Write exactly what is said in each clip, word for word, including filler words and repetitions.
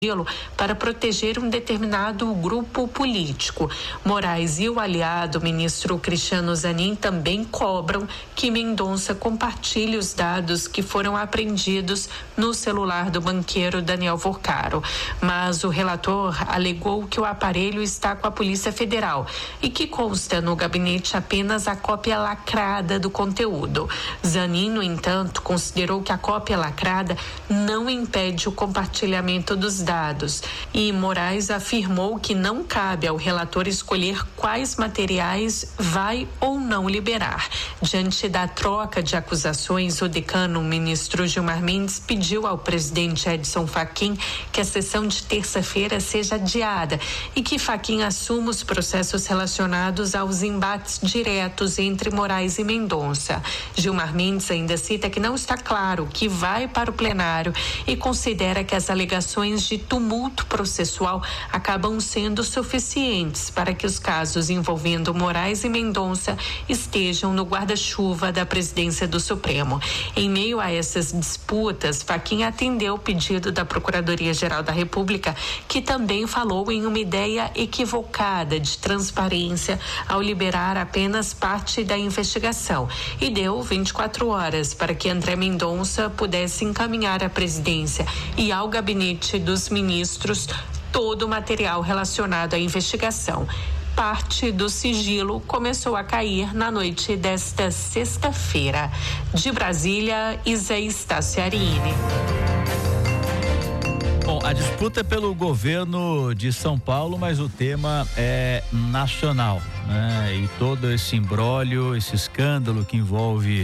para proteger um determinado grupo político. Moraes e o aliado, o ministro Cristiano Zanin, também cobram que Mendonça compartilhe os dados que foram apreendidos no celular do banqueiro Daniel Vorcaro. Mas o relator alegou que o aparelho está com a Polícia Federal e que consta no gabinete apenas a cópia lacrada do conteúdo. Zanin, no entanto, considerou que a cópia lacrada não impede o compartilhamento dos dados. Dados. E Moraes afirmou que não cabe ao relator escolher quais materiais vai ou não liberar. Diante da troca de acusações, o decano, o ministro Gilmar Mendes, pediu ao presidente Edson Fachin que a sessão de terça-feira seja adiada e que Fachin assuma os processos relacionados aos embates diretos entre Moraes e Mendonça. Gilmar Mendes ainda cita que não está claro que vai para o plenário e considera que as alegações de tumulto processual acabam sendo suficientes para que os casos envolvendo Moraes e Mendonça estejam no guarda-chuva da presidência do Supremo. Em meio a essas disputas, Fachin atendeu o pedido da Procuradoria-Geral da República, que também falou em uma ideia equivocada de transparência ao liberar apenas parte da investigação e deu vinte e quatro horas para que André Mendonça pudesse encaminhar à presidência e ao gabinete dos ministros todo o material relacionado à investigação. Parte do sigilo começou a cair na noite desta sexta-feira. De Brasília, Isaías Tassiarini. Bom, a disputa é pelo governo de São Paulo, mas o tema é nacional, né? E todo esse imbróglio, esse escândalo que envolve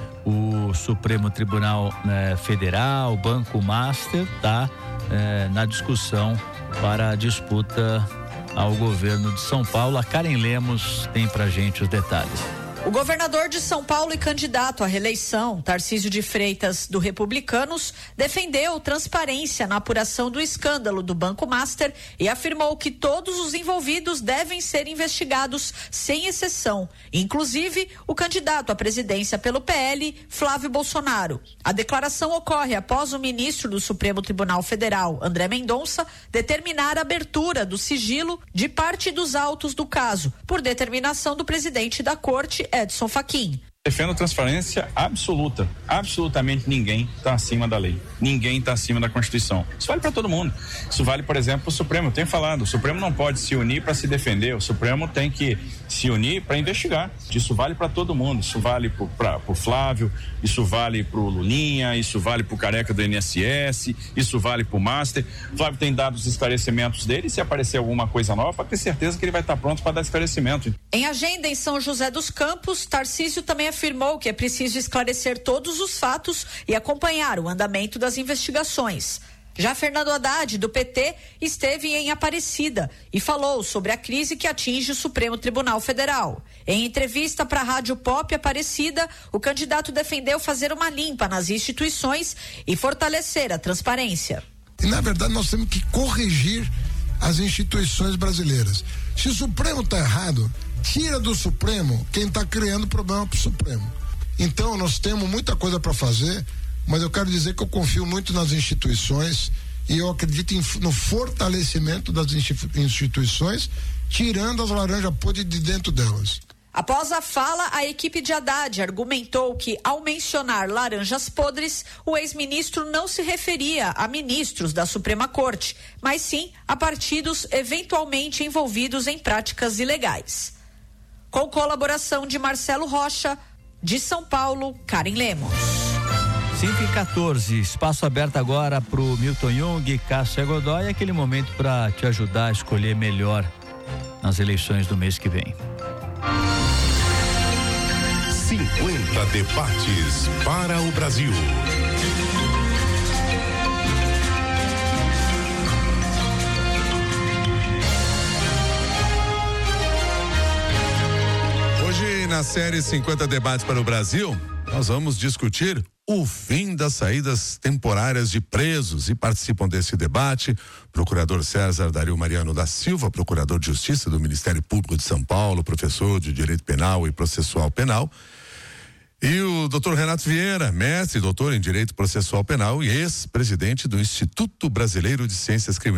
o Supremo Tribunal, né, Federal, o Banco Master, tá É, na discussão para a disputa ao governo de São Paulo. A Karen Lemos tem pra gente os detalhes. O governador de São Paulo e candidato à reeleição, Tarcísio de Freitas, do Republicanos, defendeu transparência na apuração do escândalo do Banco Master e afirmou que todos os envolvidos devem ser investigados sem exceção, inclusive o candidato à presidência pelo P L, Flávio Bolsonaro. A declaração ocorre após o ministro do Supremo Tribunal Federal, André Mendonça, determinar a abertura do sigilo de parte dos autos do caso, por determinação do presidente da Corte, Edson Fachin. Defendo transparência absoluta. Absolutamente ninguém está acima da lei. Ninguém está acima da Constituição. Isso vale para todo mundo. Isso vale, por exemplo, para o Supremo. Eu tenho falado, o Supremo não pode se unir para se defender. O Supremo tem que se unir para investigar. Isso vale para todo mundo. Isso vale para o Flávio, isso vale para o Lulinha, isso vale para o careca do I N S S, isso vale para o Master. O Flávio tem dado os esclarecimentos dele. Se aparecer alguma coisa nova, pode ter certeza que ele vai estar pronto para dar esclarecimento. Em agenda em São José dos Campos, Tarcísio também afirmou que é preciso esclarecer todos os fatos e acompanhar o andamento das investigações. Já Fernando Haddad, do P T, esteve em Aparecida e falou sobre a crise que atinge o Supremo Tribunal Federal. Em entrevista para a Rádio Pop Aparecida, o candidato defendeu fazer uma limpa nas instituições e fortalecer a transparência. E, na verdade, nós temos que corrigir as instituições brasileiras. Se o Supremo está errado, tira do Supremo quem está criando problema para o Supremo. Então, nós temos muita coisa para fazer, mas eu quero dizer que eu confio muito nas instituições e eu acredito em, no fortalecimento das instituições, tirando as laranjas podres de dentro delas. Após a fala, a equipe de Haddad argumentou que, ao mencionar laranjas podres, o ex-ministro não se referia a ministros da Suprema Corte, mas sim a partidos eventualmente envolvidos em práticas ilegais. Com colaboração de Marcelo Rocha, de São Paulo, Karen Lemos. cinco e quatorze, espaço aberto agora para o Milton Jung e Cássia Godoy, aquele momento para te ajudar a escolher melhor nas eleições do mês que vem. cinquenta debates para o Brasil. Hoje, na série cinquenta debates para o Brasil, nós vamos discutir o fim das saídas temporárias de presos, e participam desse debate procurador César Dario Mariano da Silva, procurador de Justiça do Ministério Público de São Paulo, professor de Direito Penal e Processual Penal, E o doutor Renato Vieira, mestre e doutor em Direito Processual Penal e ex-presidente do Instituto Brasileiro de Ciências Criminais.